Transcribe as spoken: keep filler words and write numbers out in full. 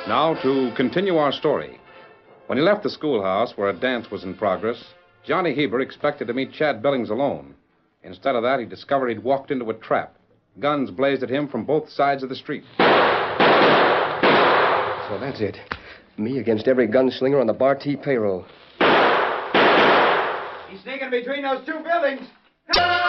Now, to continue our story. When he left the schoolhouse where a dance was in progress, Johnny Heber expected to meet Chad Billings alone. Instead of that, he discovered he'd walked into a trap. Guns blazed at him from both sides of the street. So that's it. Me against every gunslinger on the Bartee payroll. He's sneaking between those two buildings. Come on!